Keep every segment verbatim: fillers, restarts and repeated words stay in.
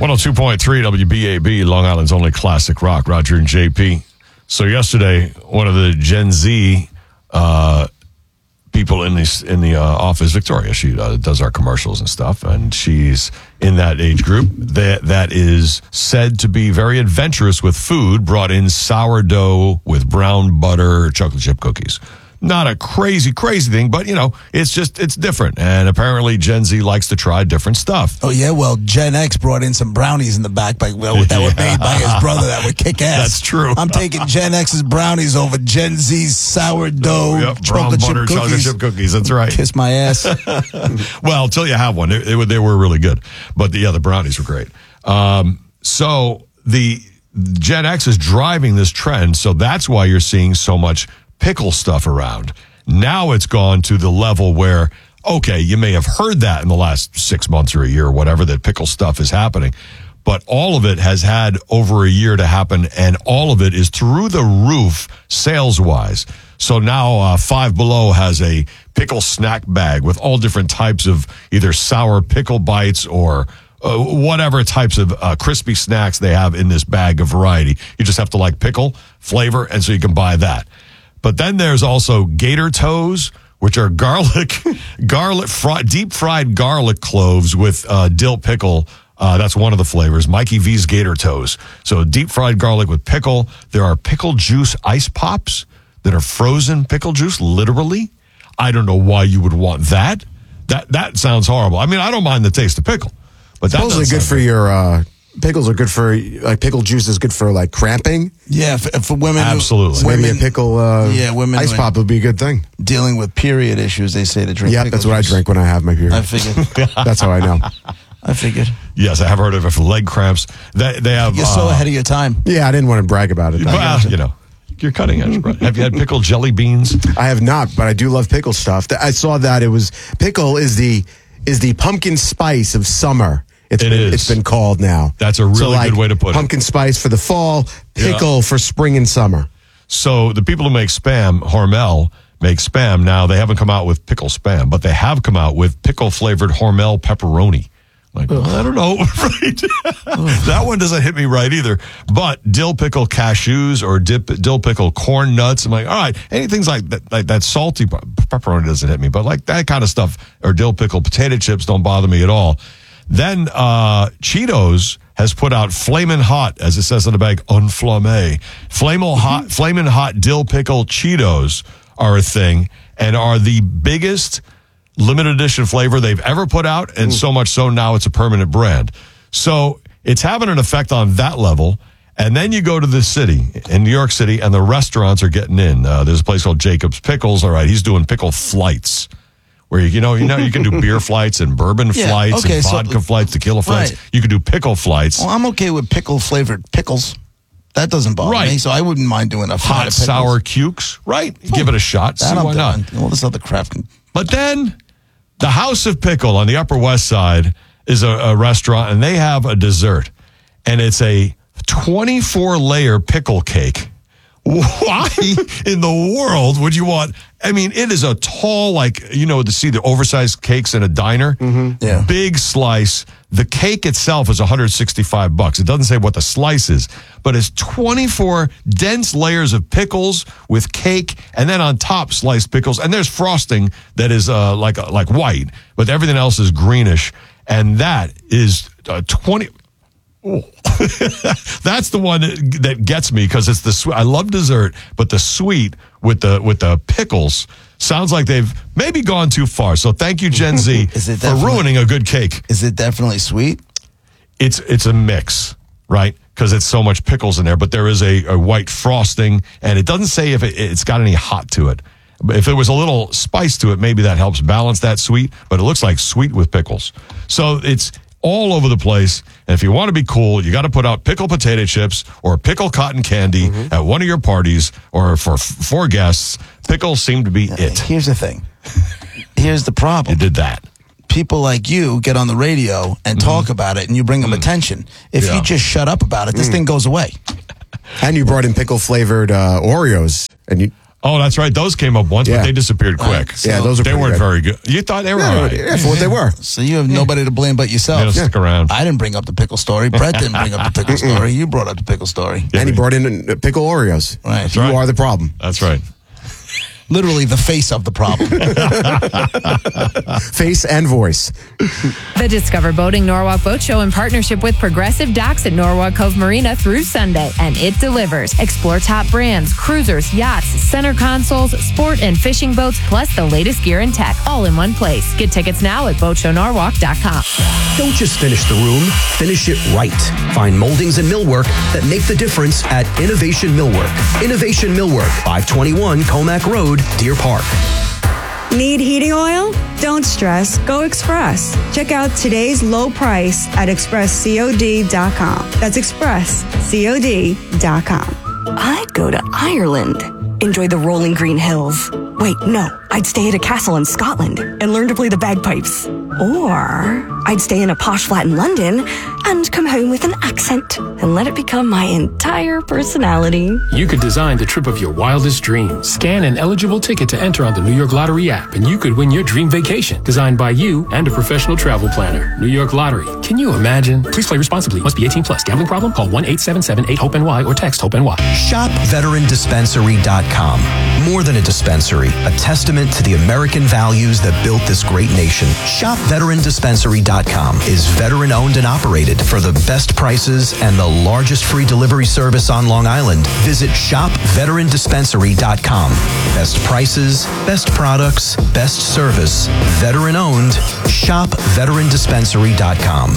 one oh two point three W B A B, Long Island's only classic rock. Roger and J P. So yesterday, one of the Gen Z uh, people in the, in the uh, office, Victoria, she uh, does our commercials and stuff, and she's in that age group that that is said to be very adventurous with food, brought in sourdough with brown butter, chocolate chip cookies. Not a crazy, crazy thing, but, you know, it's just, it's different. And apparently Gen Z likes to try different stuff. Oh, yeah, well, Gen X brought in some brownies in the back by, well, that were made by his brother that would kick ass. That's true. I'm taking Gen X's brownies over Gen Z's sourdough, yep, chocolate chip butter, cookies. chocolate chip cookies. That's right. Kiss my ass. Well, until you have one. They, they, were, they were really good. But, the, yeah, the brownies were great. Um, so the Gen X is driving this trend, so that's why you're seeing so much pickle stuff around. Now it's gone to the level where, okay, you may have heard that in the last six months or a year or whatever, that pickle stuff is happening. But all of it has had over a year to happen, and all of it is through the roof sales-wise. So now uh, Five Below has a pickle snack bag with all different types of either sour pickle bites or uh, whatever types of uh, crispy snacks they have in this bag of variety. You just have to like pickle flavor, and so you can buy that. But then there's also gator toes, which are garlic, garlic, fry, deep fried garlic cloves with uh, dill pickle. Uh, that's one of the flavors. Mikey V's gator toes. So deep fried garlic with pickle. There are pickle juice ice pops that are frozen pickle juice, literally. I don't know why you would want that. That that sounds horrible. I mean, I don't mind the taste of pickle, but that's supposedly good for your. Uh, pickles are good for like pickle juice is good for like cramping. Yeah, for, for women. Absolutely. So maybe a pickle. Uh, yeah, women. Ice pop would be a good thing. Dealing with period issues, they say to drink. Yeah, that's what juice. I drink when I have my period. I figured. That's how I know. I figured. Yes, I have heard of it for leg cramps. They they have. You're so uh, ahead of your time. Yeah, I didn't want to brag about it. Well, you know. You're cutting edge, bro. Have you had pickled jelly beans? I have not, but I do love pickle stuff. I saw that it was pickle is the is the pumpkin spice of summer. It's it been, is. It's been called now. That's a really so like, good way to put it. Pumpkin spice for the fall, pickle yeah. for spring and summer. So the people who make Spam, Hormel, make Spam now. They haven't come out with pickle Spam, but they have come out with pickle flavored Hormel pepperoni. Like, well, I don't know, right? That one doesn't hit me right either. But dill pickle cashews or dip, dill pickle corn nuts. I'm like, all right, anything like that, like that salty pepperoni doesn't hit me, but like that kind of stuff or dill pickle potato chips don't bother me at all. Then uh, Cheetos has put out Flamin' Hot, as it says on the bag, Unflamme. Flamin' Hot, Flamin' Hot dill pickle Cheetos are a thing and are the biggest limited edition flavor they've ever put out, and Ooh. so much so now it's a permanent brand. So it's having an effect on that level. And then you go to the city, in New York City, and the restaurants are getting in. Uh, there's a place called Jacob's Pickles. All right, he's doing pickle flights, where you, you know you know you can do beer flights and bourbon yeah, flights okay, and vodka so, flights, tequila flights. Right. You can do pickle flights. Well, I'm okay with pickle flavored pickles. That doesn't bother right. me, so I wouldn't mind doing a hot sour cukes. Right, oh, give it a shot. See I'm why done. not? All this other crap. Can... But then. The House of Pickle on the Upper West Side is a, a restaurant, and they have a dessert, and it's a twenty-four layer pickle cake. Why in the world would you want? I mean, it is a tall, like, you know, to see the oversized cakes in a diner. Mm-hmm. Yeah. Big slice. The cake itself is one hundred sixty-five bucks. It doesn't say what the slice is, but it's twenty-four dense layers of pickles with cake, and then on top sliced pickles. And there's frosting that is uh, like like white, but everything else is greenish. And that is uh, twenty. Oh. That's the one that, that gets me because it's the sweet. I love dessert, but the sweet with the with the pickles sounds like they've maybe gone too far. So thank you, Gen Z, for ruining a good cake. Is it definitely sweet? It's it's a mix, right? Because it's so much pickles in there, but there is a, a white frosting, and it doesn't say if it, it's got any hot to it. If it was a little spice to it, maybe that helps balance that sweet, but it looks like sweet with pickles. So it's all over the place. And if you want to be cool, you got to put out pickle potato chips or pickle cotton candy mm-hmm. at one of your parties or for four guests. Pickles seem to be it. Here's the thing. Here's the problem. You did that. People like you get on the radio and mm-hmm. talk about it, and you bring them mm. attention. If yeah. you just shut up about it, this mm. thing goes away. And you brought in pickle flavored uh, Oreos, and you. Oh, that's right. Those came up once, Yeah. but they disappeared quick. Right. Yeah, those are They pretty weren't good. very good. You thought they were Yeah, all right. yeah, for what they were. So you have nobody to blame but They yourself. don't stick around. I didn't bring up the pickle story. Brett didn't bring up the pickle story. You brought up the pickle story. And he brought in uh, pickle Oreos. Right. That's You right. are the problem. That's right. Literally the face of the problem. Face and voice. The Discover Boating Norwalk Boat Show in partnership with Progressive Docks at Norwalk Cove Marina through Sunday, and it delivers. Explore top brands, cruisers, yachts, center consoles, sport and fishing boats, plus the latest gear and tech, all in one place. Get tickets now at boat show norwalk dot com. Don't just finish the room, finish it right. Find moldings and millwork that make the difference at Innovation Millwork. Innovation Millwork, five twenty-one Comac Road, Deer Park. Need heating oil? Don't stress. Go Express. Check out today's low price at express cod dot com. That's express cod dot com. I'd go to Ireland. Enjoy the rolling green hills. Wait, no. I'd stay at a castle in Scotland and learn to play the bagpipes. Or I'd stay in a posh flat in London and come home with an accent and let it become my entire personality. You could design the trip of your wildest dreams. Scan an eligible ticket to enter on the New York Lottery app, and you could win your dream vacation, designed by you and a professional travel planner. New York Lottery. Can you imagine? Please play responsibly. Must be eighteen plus. Gambling problem? Call one eight seven seven eight hope N Y or text HOPE-NY. Shop veteran dispensary dot com. More than a dispensary, a testament to the American values that built this great nation. Shop veteran dispensary dot com is veteran owned and operated for the best prices and the largest free delivery service on Long Island. Visit shop veteran dispensary dot com. Best prices, best products, best service. Veteran owned. Shop veteran dispensary dot com.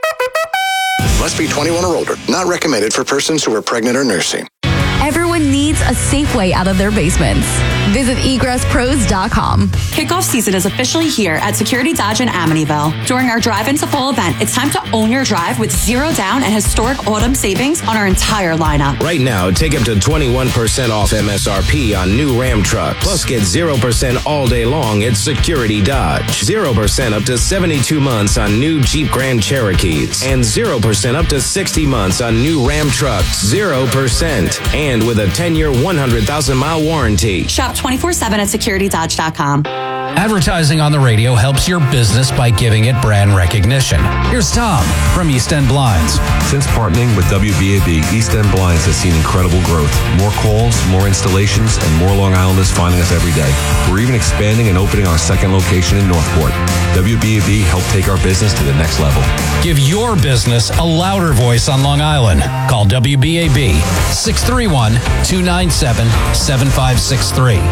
Must be twenty-one or older. Not recommended for persons who are pregnant or nursing. Everyone needs a safe way out of their basements. Visit egress pros dot com. Kickoff season is officially here at Security Dodge in Amityville. During our Drive Into Fall event, it's time to own your drive with zero down and historic autumn savings on our entire lineup. Right now, take up to twenty-one percent off M S R P on new Ram trucks. Plus, get zero percent all day long at Security Dodge. zero percent up to seventy-two months on new Jeep Grand Cherokees. And zero percent up to sixty months on new Ram trucks. zero percent. And with a ten-year, one hundred thousand mile warranty. Shop twenty-four seven at security dodge dot com. Advertising on the radio helps your business by giving it brand recognition. Here's Tom from East End Blinds. Since partnering with W B A B, East End Blinds has seen incredible growth. More calls, more installations, and more Long Islanders finding us every day. We're even expanding and opening our second location in Northport. W B A B helped take our business to the next level. Give your business a louder voice on Long Island. Call W B A B six three one, two nine seven, seven five six three.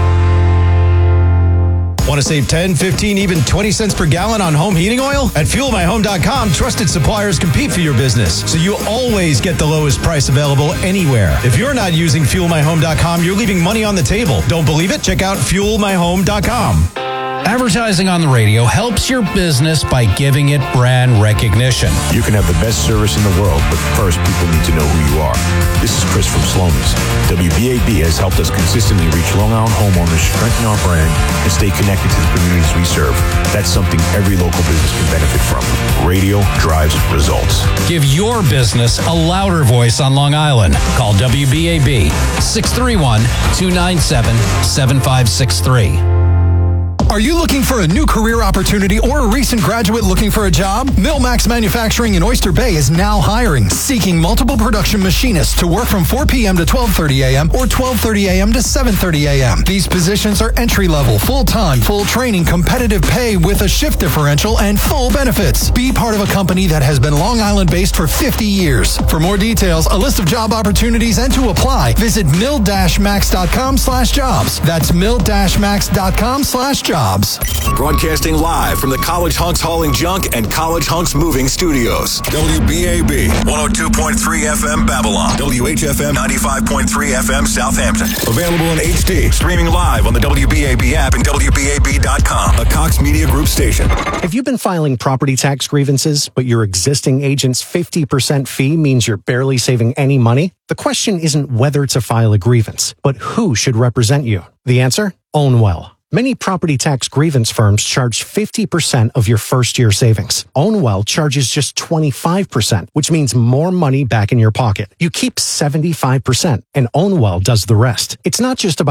Want to save ten, fifteen, even twenty cents per gallon on home heating oil? At fuel my home dot com, trusted suppliers compete for your business, so you always get the lowest price available anywhere. If you're not using fuel my home dot com, you're leaving money on the table. Don't believe it? Check out fuel my home dot com. Advertising on the radio helps your business by giving it brand recognition. You can have the best service in the world, but first people need to know who you are. This is Chris from Sloan's. W B A B has helped us consistently reach Long Island homeowners, strengthen our brand, and stay connected to the communities we serve. That's something every local business can benefit from. Radio drives results. Give your business a louder voice on Long Island. Call W B A B six three one, two nine seven, seven five six three. Are you looking for a new career opportunity or a recent graduate looking for a job? Millmax Manufacturing in Oyster Bay is now hiring, seeking multiple production machinists to work from four p.m. to twelve thirty a.m. or twelve thirty a.m. to seven thirty a.m. These positions are entry-level, full-time, full training, competitive pay with a shift differential and full benefits. Be part of a company that has been Long Island-based for fifty years. For more details, a list of job opportunities, and to apply, visit mill dash max dot com slash jobs. That's mill dash max dot com slash jobs. Broadcasting live from the College Hunks Hauling Junk and College Hunks Moving Studios. W B A B one oh two point three F M Babylon. W H F M ninety-five point three F M Southampton. Available in H D. Streaming live on the W B A B app and W B A B dot com. A Cox Media Group station. Have you been filing property tax grievances, but your existing agent's fifty percent fee means you're barely saving any money? The question isn't whether to file a grievance, but who should represent you. The answer? Ownwell. Many property tax grievance firms charge fifty percent of your first year savings. Ownwell charges just twenty-five percent, which means more money back in your pocket. You keep seventy-five percent, and Ownwell does the rest. It's not just about